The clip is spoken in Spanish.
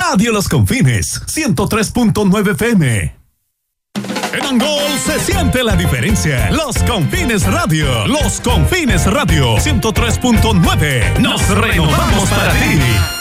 Radio Los Confines, 103.9 FM. En Angol se siente la diferencia. Los Confines Radio. Los Confines Radio, 103.9. Nos renovamos para ti.